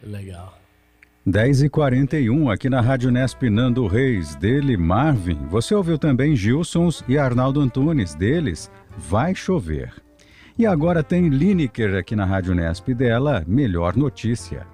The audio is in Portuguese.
Legal. 10h41 aqui na Rádio Nesp Nando Reis, dele Marvin. Você ouviu também Gilsons e Arnaldo Antunes, deles Vai Chover. E agora tem Lineker aqui na Rádio Nesp, dela Melhor Notícia.